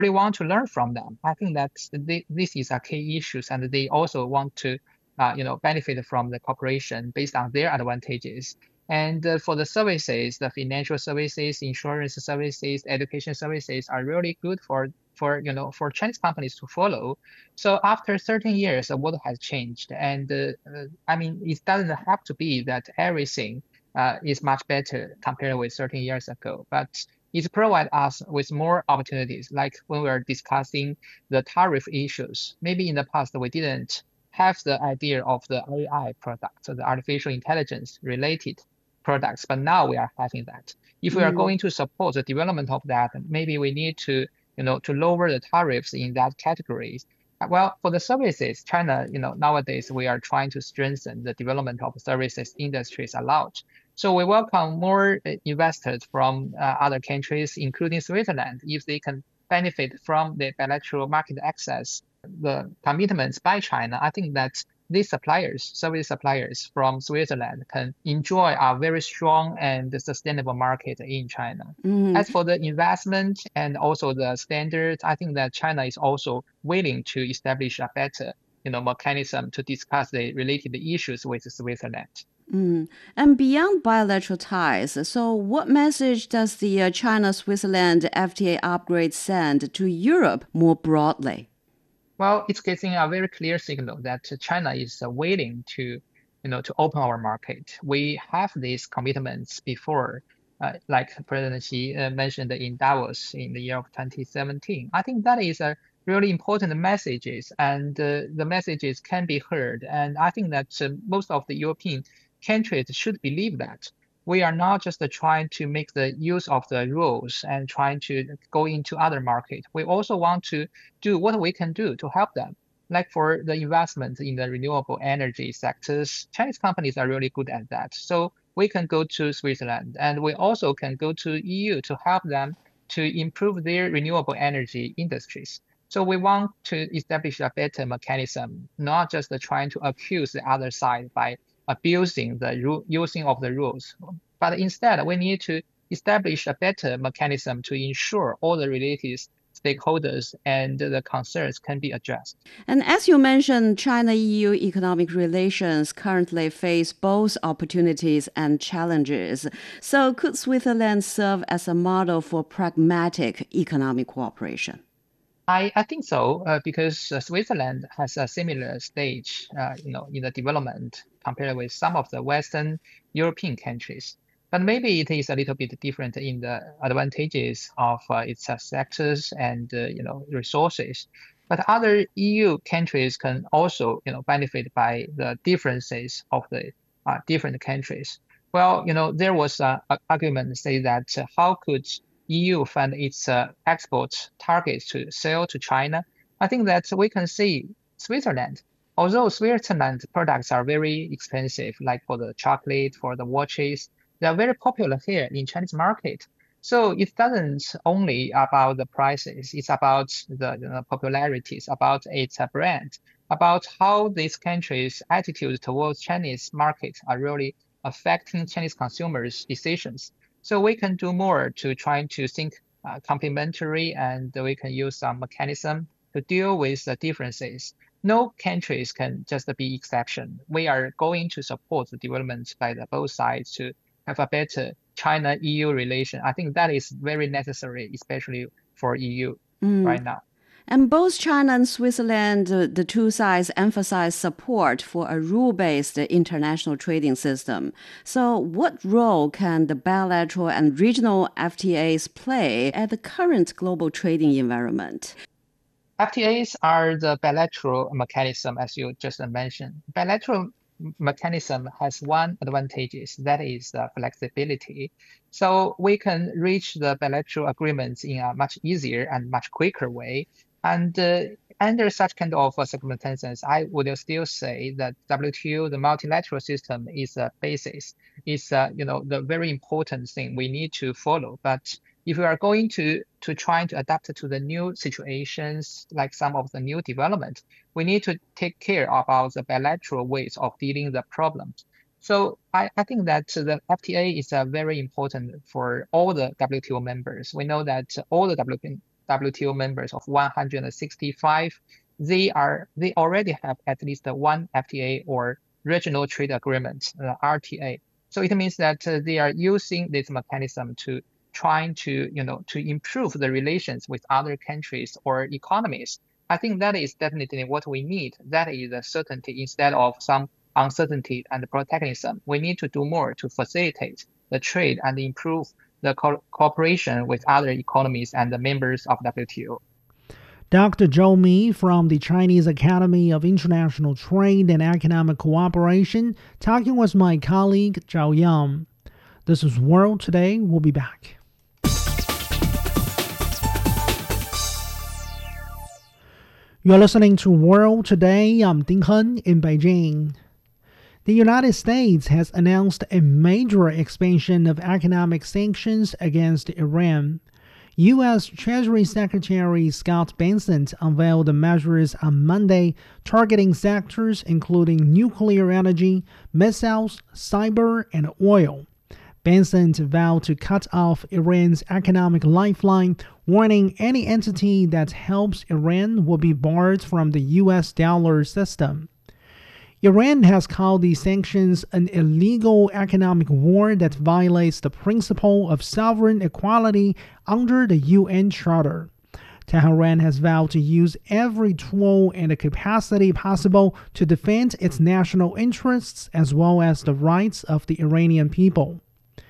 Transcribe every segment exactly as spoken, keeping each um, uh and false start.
really want to learn from them. I think that this is a key issue, and they also want to, uh, you know, benefit from the cooperation based on their advantages. And uh, for the services, the financial services, insurance services, education services are really good for for you know for Chinese companies to follow. So after thirteen years, the world has changed, and uh, uh, I mean, it doesn't have to be that everything uh, is much better compared with thirteen years ago, but it provides us with more opportunities. Like when we are discussing the tariff issues, maybe in the past we didn't have the idea of the A I product, so the artificial intelligence related products, but now we are having that. If we are Mm. going to support the development of that, maybe we need to, you know, to lower the tariffs in that categories. Uh, Well, for the services, China, you know, nowadays we are trying to strengthen the development of services industries a lot. So we welcome more uh, investors from uh, other countries, including Switzerland, if they can benefit from the bilateral market access, the commitments by China. I think that these suppliers, service suppliers from Switzerland can enjoy a very strong and sustainable market in China. Mm. As for the investment and also the standards, I think that China is also willing to establish a better, you know, mechanism to discuss the related issues with Switzerland. Mm. And beyond bilateral ties, so what message does the uh, China Switzerland F T A upgrade send to Europe more broadly? Well, it's getting a very clear signal that China is uh, willing to, you know, to open our market. We have these commitments before, uh, like President Xi uh, mentioned in Davos in the year of twenty seventeen. I think that is a really important messages, and uh, the messages can be heard. And I think that uh, most of the European countries should believe that we are not just uh, trying to make the use of the rules and trying to go into other market. We also want to do what we can do to help them. Like for the investment in the renewable energy sectors, Chinese companies are really good at that. So we can go to Switzerland, and we also can go to E U to help them to improve their renewable energy industries. So we want to establish a better mechanism, not just trying to accuse the other side by abusing the rule, using of the rules, but instead we need to establish a better mechanism to ensure all the related stakeholders and the concerns can be addressed. And as you mentioned, China E U economic relations currently face both opportunities and challenges. So, could Switzerland serve as a model for pragmatic economic cooperation? I, I think so, uh, because uh, Switzerland has a similar stage, uh, you know, in the development compared with some of the Western European countries. But maybe it is a little bit different in the advantages of uh, its uh, sectors and uh, you know resources. But other E U countries can also you know benefit by the differences of the uh, different countries. Well, you know there was an argument say that uh, how could E U fund its uh, export targets to sell to China? I think that we can see Switzerland. Although Switzerland products are very expensive, like for the chocolate, for the watches, they are very popular here in Chinese market. So it doesn't only about the prices, it's about the you know, popularity, it's about its uh, brand, about how these countries' attitude towards Chinese market are really affecting Chinese consumers' decisions. So we can do more to try to think uh, complementary, and we can use some mechanism to deal with the differences. No countries can just be exception. We are going to support the development by the both sides to have a better China-E U relation. I think that is very necessary, especially for E U Mm. right now. And both China and Switzerland, uh, the two sides emphasize support for a rule based international trading system. So, what role can the bilateral and regional F T As play at the current global trading environment? F T As are the bilateral mechanism, as you just mentioned. Bilateral m- mechanism has one advantage, that is uh, flexibility. So we can reach the bilateral agreements in a much easier and much quicker way. And uh, under such kind of uh, circumstances, I would still say that W T O, the multilateral system, is a basis. Is uh, you know the very important thing we need to follow. But if we are going to to trying to adapt to the new situations, like some of the new development, we need to take care about the bilateral ways of dealing the problems. So I, I think that the F T A is uh, very important for all the W T O members. We know that all the W T O members of one hundred sixty-five, they are they already have at least one F T A or regional trade agreement, uh, R T A. So it means that uh, they are using this mechanism to trying to, you know, to improve the relations with other countries or economies. I think that is definitely what we need. That is a certainty instead of some uncertainty and protectionism. We need to do more to facilitate the trade and improve the co cooperation with other economies and the members of W T O. Doctor Zhou Mi from the Chinese Academy of International Trade and Economic Cooperation, talking with my colleague Zhao Yang. This is World Today. We'll be back. You're listening to World Today. I'm Ding Hen in Beijing. The United States has announced a major expansion of economic sanctions against Iran. U S Treasury Secretary Scott Bessent unveiled the measures on Monday, targeting sectors including nuclear energy, missiles, cyber, and oil. Bessent vowed to cut off Iran's economic lifeline, warning any entity that helps Iran will be barred from the U S dollar system. Iran has called the sanctions an illegal economic war that violates the principle of sovereign equality under the U N Charter. Tehran has vowed to use every tool and capacity possible to defend its national interests as well as the rights of the Iranian people.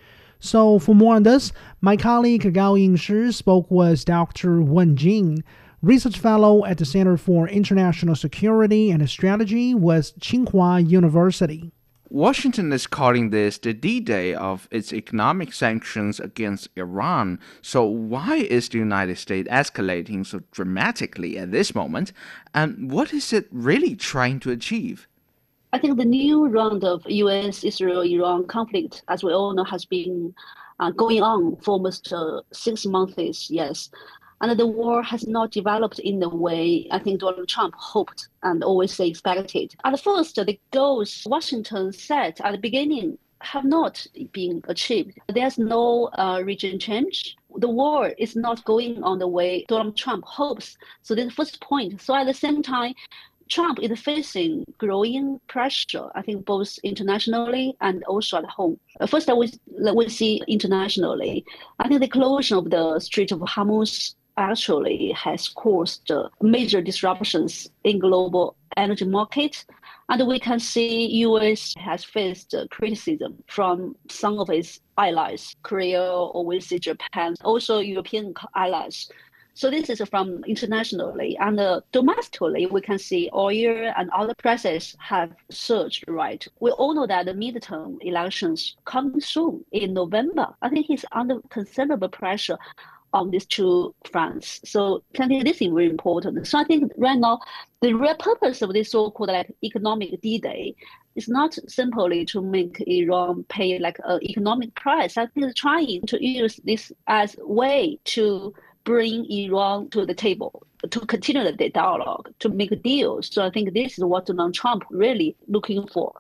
So for more on this, my colleague Gao Yingshi spoke with Doctor Wen Jing, Research Fellow at the Center for International Security and Strategy with Tsinghua University. Washington is calling this the D-Day of its economic sanctions against Iran. So why is the United States escalating so dramatically at this moment? And what is it really trying to achieve? I think the new round of U S Israel-Iran conflict, as we all know, has been uh, going on for almost uh, six months, yes. And the war has not developed in the way I think Donald Trump hoped and always expected. At first, the goals Washington set at the beginning have not been achieved. There's no uh, region change. The war is not going on the way Donald Trump hopes. So that's the first point. So at the same time, Trump is facing growing pressure, I think, both internationally and also at home. First, we, we see internationally. I think the closure of the Strait of Hormuz actually has caused uh, major disruptions in global energy market. And we can see U S has faced uh, criticism from some of its allies, Korea, or we see Japan, also European allies. So this is from internationally. And uh, domestically, we can see oil and other prices have surged, right? We all know that the midterm elections coming soon in November. I think he's under considerable pressure on these two fronts. So I think this is very important. So I think right now, the real purpose of this so-called like economic D-Day is not simply to make Iran pay like an economic price. I think it's trying to use this as a way to bring Iran to the table, to continue the dialogue, to make a deal. So I think this is what Donald Trump really looking for.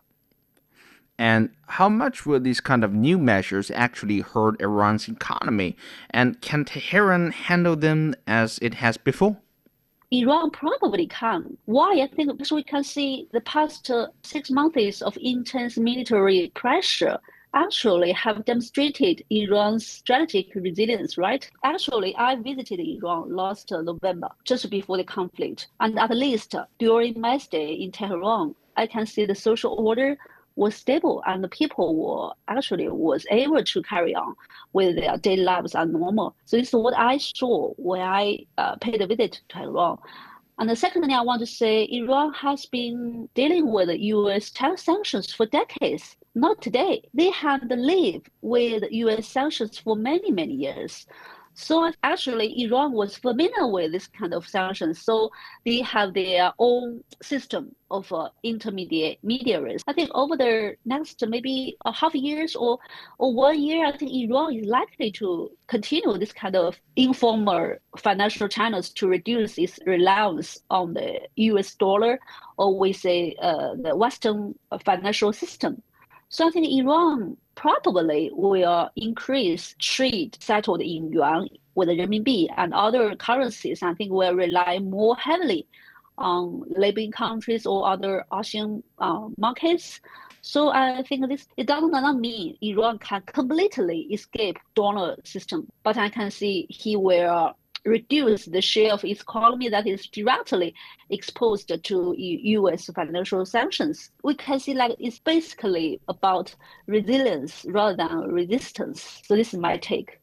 And how much will these kind of new measures actually hurt Iran's economy? And can Tehran handle them as it has before? Iran probably can. Why? I think because we can see the past uh, six months of intense military pressure actually have demonstrated Iran's strategic resilience, right? Actually, I visited Iran last uh, November, just before the conflict. And at least uh, during my stay in Tehran, I can see the social order was stable and the people were actually was able to carry on with their daily lives as normal. So this is what I saw when I uh, paid a visit to Tehran. And the second thing I want to say, Iran has been dealing with U S tax sanctions for decades. Not today. They had lived with U S sanctions for many, many years. So actually, Iran was familiar with this kind of sanctions. So they have their own system of uh, intermediaries. I think over the next maybe a half years or, or one year, I think Iran is likely to continue this kind of informal financial channels to reduce its reliance on the U S dollar, or we say uh, the Western financial system. So I think Iran probably will increase trade settled in yuan with the renminbi and other currencies. I think will rely more heavily on neighboring countries or other ASEAN uh, markets. So I think this it does not mean Iran can completely escape dollar system, but I can see he will reduce the share of its economy that is directly exposed to U S financial sanctions. We can see like it's basically about resilience rather than resistance. So this is my take.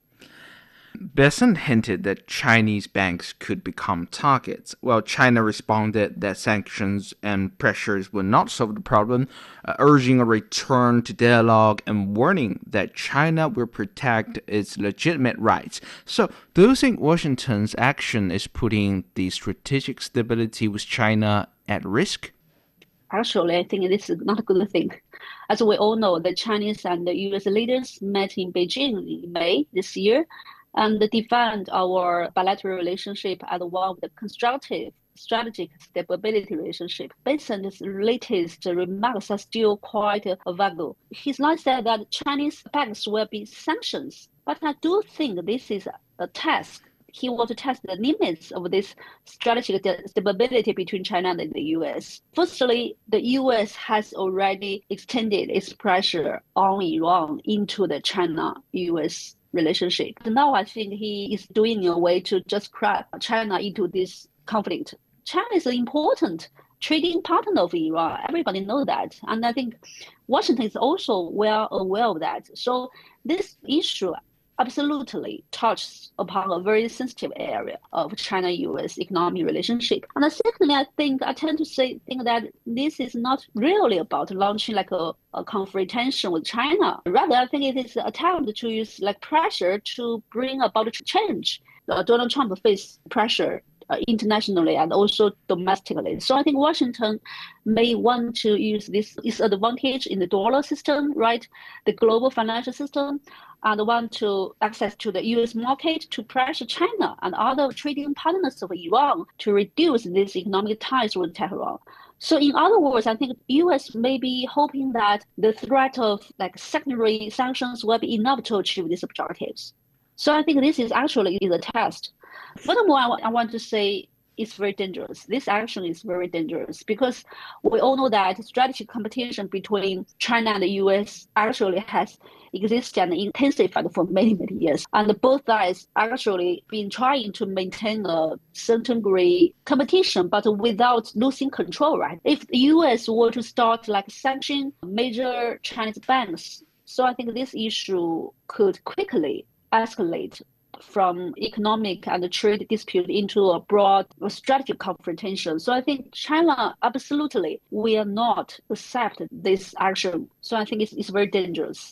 Besant hinted that Chinese banks could become targets. Well, China responded that sanctions and pressures would not solve the problem, uh, urging a return to dialogue and warning that China will protect its legitimate rights. So, do you think Washington's action is putting the strategic stability with China at risk? Actually, I think this is not a good thing. As we all know, the Chinese and the U S leaders met in Beijing in May this year and defend our bilateral relationship as one of the constructive strategic stability relationship. Besant's latest remarks are still quite vague. He's not said that Chinese banks will be sanctions, but I do think this is a task. He wants to test the limits of this strategic stability between China and the U S. Firstly, the U S has already extended its pressure on Iran into the China-U S relationship. Now I think he is doing a way to just crack China into this conflict. China is an important trading partner of Iran. Everybody knows that. And I think Washington is also well aware of that. So this issue absolutely touches upon a very sensitive area of China-U S economic relationship. And secondly, I think I tend to say think that this is not really about launching like a, a confrontation with China. Rather, I think it is an attempt to use like pressure to bring about change. Uh, Donald Trump faced pressure Uh, internationally and also domestically. So I think Washington may want to use this, this advantage in the dollar system, right? The global financial system, and want to access to the U S market to pressure China and other trading partners of Iran to reduce these economic ties with Tehran. So in other words, I think U S may be hoping that the threat of like secondary sanctions will be enough to achieve these objectives. So I think this is actually is a test. Furthermore, I, I want to say it's very dangerous. This action is very dangerous because we all know that strategic competition between China and the U S actually has existed and intensified for many, many years. And both sides actually been trying to maintain a certain degree competition, but without losing control, right? If the U S were to start like sanctioning major Chinese banks, so I think this issue could quickly escalate from economic and trade dispute into a broad strategic confrontation. So I think China absolutely will not accept this action. So I think it's, it's very dangerous.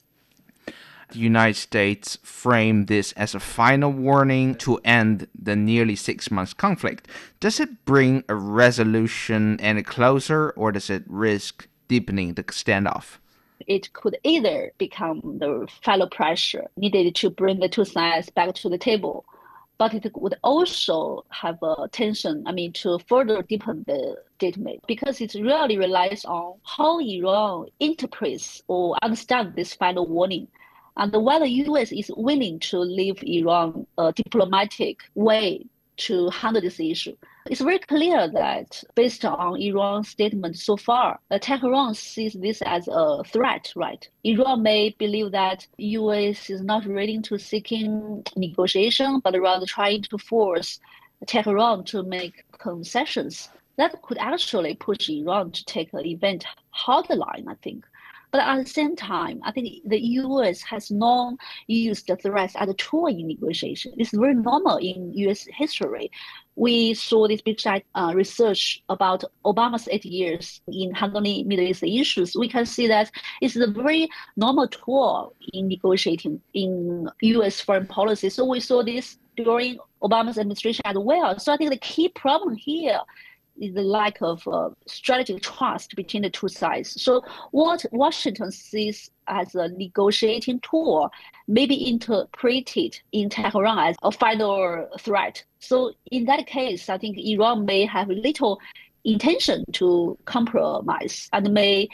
The United States framed this as a final warning to end the nearly six months conflict. Does it bring a resolution any closer, or does it risk deepening the standoff? It could either become the final pressure needed to bring the two sides back to the table, but it would also have a tension, I mean, to further deepen the stalemate, because it really relies on how Iran interprets or understands this final warning, and whether U S is willing to leave Iran a diplomatic way to handle this issue. It's very clear that based on Iran's statement so far, uh, Tehran sees this as a threat, right? Iran may believe that U S is not ready to seeking negotiation, but rather trying to force Tehran to make concessions. That could actually push Iran to take an event harder line, I think. But at the same time, I think the U S has not used the threats as a tool in negotiation. It's very normal in U S history. We saw this big uh, research about Obama's eight years in handling Middle East issues. We can see that it's a very normal tool in negotiating in U S foreign policy. So we saw this during Obama's administration as well. So I think the key problem here is the lack of uh, strategic trust between the two sides. So what Washington sees as a negotiating tool may be interpreted in Tehran as a final threat. So in that case, I think Iran may have little intention to compromise and may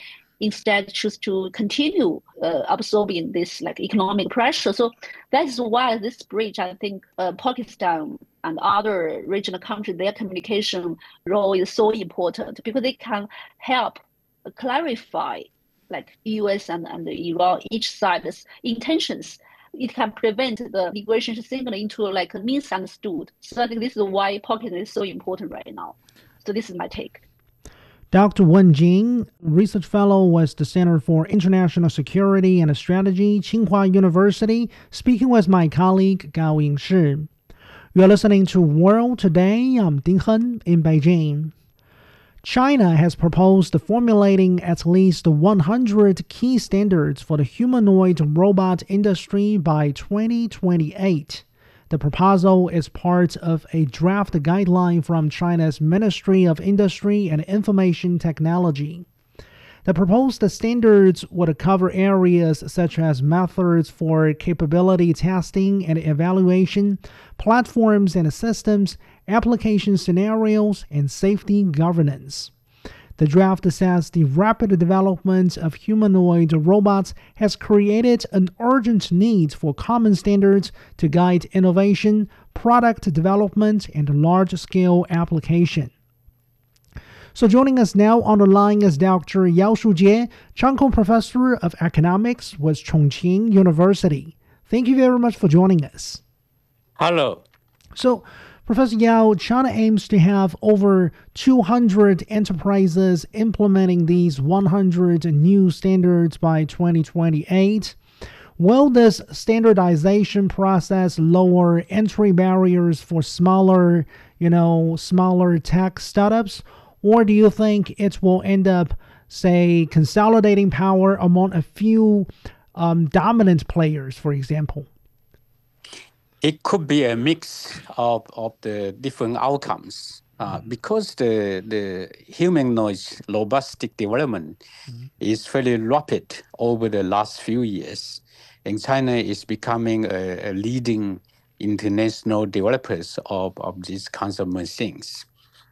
instead choose to continue uh, absorbing this like economic pressure. So that is why this bridge, I think, uh, Pakistan and other regional countries, their communication role is so important because they can help clarify like U S and, and Iran, each side's intentions. It can prevent the migration signal into like misunderstood. So I think this is why Pakistan is so important right now. So this is my take. Doctor Wen Jing, research fellow with the Center for International Security and Strategy, Tsinghua University, speaking with my colleague Gao Yingshi. You are listening to World Today. I'm Ding Hen in Beijing. China has proposed formulating at least one hundred key standards for the humanoid robot industry by twenty twenty-eight. The proposal is part of a draft guideline from China's Ministry of Industry and Information Technology. The proposed standards would cover areas such as methods for capability testing and evaluation, platforms and systems, application scenarios, and safety governance. The draft says the rapid development of humanoid robots has created an urgent need for common standards to guide innovation, product development, and large-scale application. So joining us now on the line is Doctor Yao Shujie, Changkong Professor of Economics with Chongqing University. Thank you very much for joining us. Hello. So, Professor Yao, China aims to have over two hundred enterprises implementing these one hundred new standards by twenty twenty-eight. Will this standardization process lower entry barriers for smaller, you know, smaller tech startups? Or do you think it will end up, say, consolidating power among a few um, dominant players, for example? It could be a mix of, of the different outcomes uh, mm-hmm. because the, the humanoid robotic development mm-hmm. is fairly rapid over the last few years. And China is becoming a, a leading international developers of, of these kinds of machines.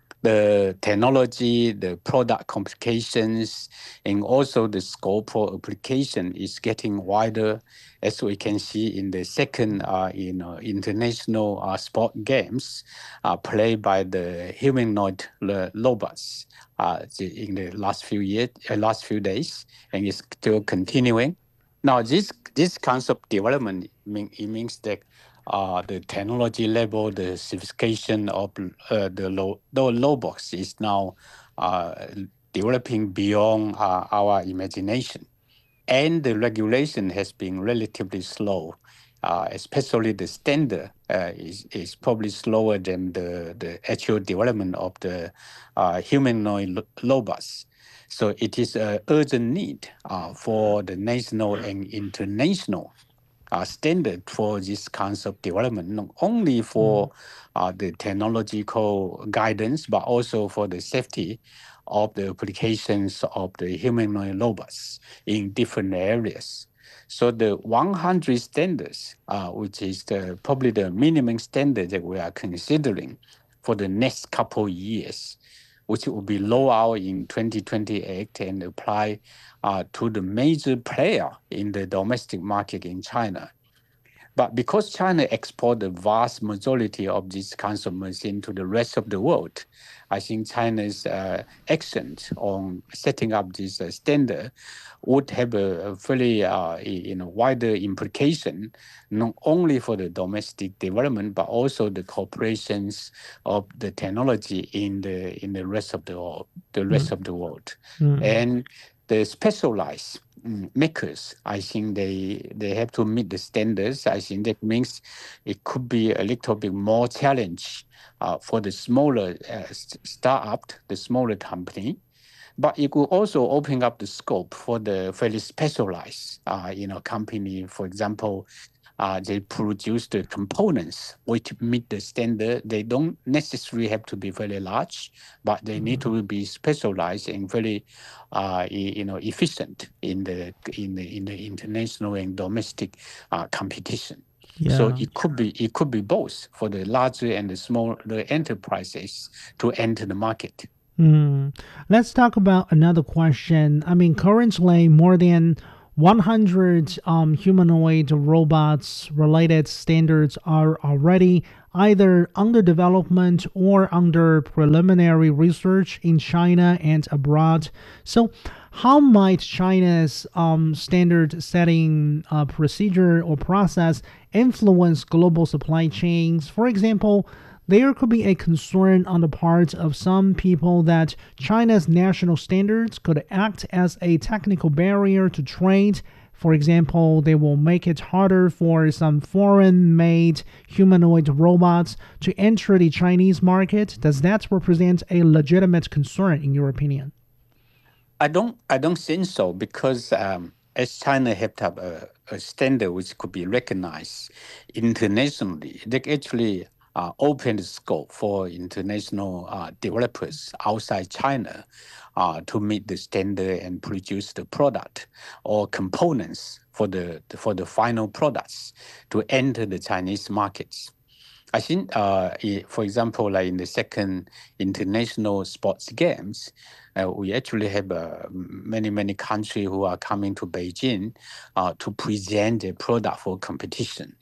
The technology, the product complications, and also the scope for application is getting wider, as we can see in the second uh, you know, international uh, sport games uh, played by the humanoid robots uh, in the last few years, uh, last few days, and it's still continuing. Now, this this concept development mean, it means that Uh, the technology level, the sophistication of uh, the, lo- the robots is now uh, developing beyond uh, our imagination. And the regulation has been relatively slow, uh, especially the standard uh, is, is probably slower than the, the actual development of the uh, humanoid robots. So it is an urgent need uh, for the national and international Uh, standard for this kinds of development, not only for mm. uh, the technological guidance, but also for the safety of the applications of the humanoid robots in different areas. So the one hundred standards, uh, which is the, probably the minimum standard that we are considering for the next couple of years, which will be rolled out in twenty twenty-eight and apply uh, to the major player in the domestic market in China. But because China exports the vast majority of these kinds of machines to the rest of the world, I think China's uh, action on setting up this uh, standard would have a, a fairly uh, you know, wider implication, not only for the domestic development, but also the corporations of the technology in the in the rest of the world, the rest mm. of the world, mm. and the specialized mm, makers. I think they they have to meet the standards. I think that means it could be a little bit more challenge uh, for the smaller uh, startup, the smaller company. But it could also open up the scope for the fairly specialized, uh, you know, company. For example, uh, they produce the components which meet the standard. They don't necessarily have to be very large, but they mm-hmm. need to be specialized and very, uh, you know, efficient in the in the in the international and domestic uh, competition. Yeah. So it could be it could be both for the larger and the smaller enterprises to enter the market. Mm. Let's talk about another question. I mean, currently more than one hundred um, humanoid robots related standards are already either under development or under preliminary research in China and abroad. So, how might China's um, standard setting uh, procedure or process influence global supply chains? For example, there could be a concern on the part of some people that China's national standards could act as a technical barrier to trade. For example, they will make it harder for some foreign-made humanoid robots to enter the Chinese market. Does that represent a legitimate concern, in your opinion? I don't. I don't think so because um, as China have to have a, a standard which could be recognized internationally, they actually uh, open the scope for international uh, developers outside China uh, to meet the standard and produce the product or components for the for the final products to enter the Chinese markets. I think, uh, for example, like in the second international sports games, uh, we actually have uh, many, many countries who are coming to Beijing uh, to present their product for competition.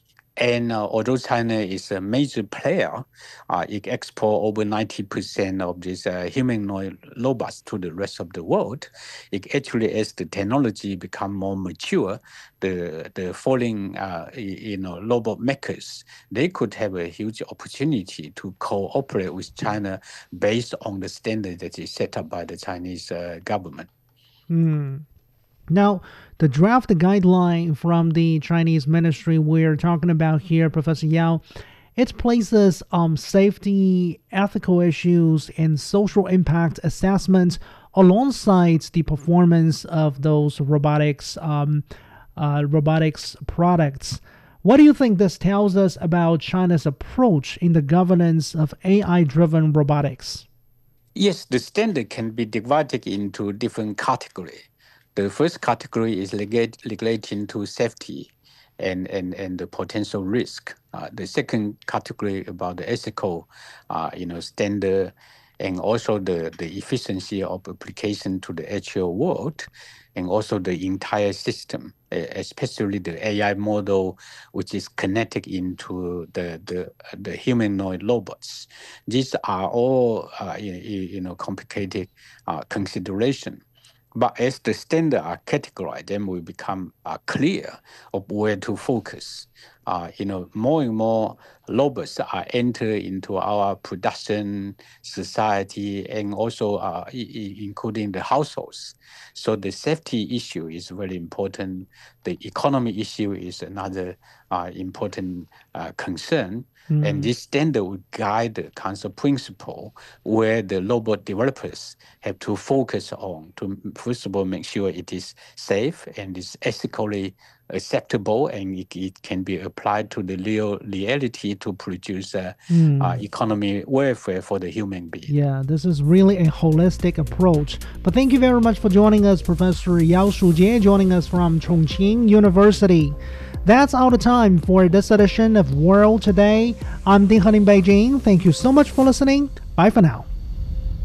And uh, although China is a major player, uh, it exports over ninety percent of these uh, humanoid robots to the rest of the world. It actually, as the technology become more mature, the the foreign uh, you know robot makers, they could have a huge opportunity to cooperate with China based on the standard that is set up by the Chinese uh, government. Hmm. Now, the draft guideline from the Chinese ministry we're talking about here, Professor Yao, it places um, safety, ethical issues, and social impact assessments alongside the performance of those robotics um, uh, robotics products. What do you think this tells us about China's approach in the governance of A I-driven robotics? Yes, the standard can be divided into different categories. The first category is relating to safety and, and, and the potential risk. Uh, the second category about the ethical, uh, you know, standard and also the, the efficiency of application to the actual world and also the entire system, especially the A I model, which is connected into the, the, the humanoid robots. These are all, uh, you, you know, complicated uh, consideration. But as the standards are categorized, then we become uh, clear of where to focus. Uh, you know, more and more robots are entering into our production, society, and also uh, I- including the households. So the safety issue is very important. The economy issue is another uh, important uh, concern. Mm. And this standard will guide the council principle where the robot developers have to focus on to, first of all, make sure it is safe and is ethically acceptable and it, it can be applied to the real reality to produce uh, mm. uh, economy welfare for the human being. Yeah, this is really a holistic approach. But thank you very much for joining us, Professor Yao Shujie, joining us from Chongqing University. That's all the time for this edition of World Today. I'm Ding Han in Beijing. Thank you so much for listening. Bye for now.